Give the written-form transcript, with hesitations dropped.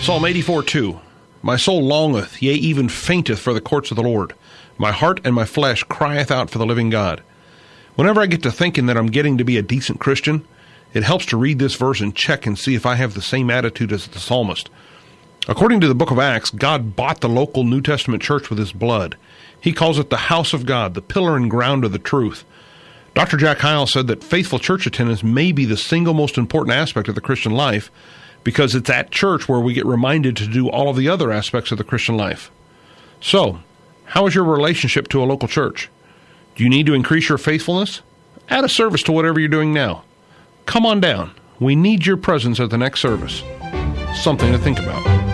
Psalm 84:2. My soul longeth, yea, even fainteth for the courts of the Lord. My heart and my flesh crieth out for the living God. Whenever I get to thinking that I'm getting to be a decent Christian, it helps to read this verse and check and see if I have the same attitude as the psalmist. According to the book of Acts, God bought the local New Testament church with his blood. He calls it the house of God, the pillar and ground of the truth. Dr. Jack Hyles said that faithful church attendance may be the single most important aspect of the Christian life because it's at church where we get reminded to do all of the other aspects of the Christian life. So, how is your relationship to a local church? Do you need to increase your faithfulness? Add a service to whatever you're doing now. Come on down. We need your presence at the next service. Something to think about.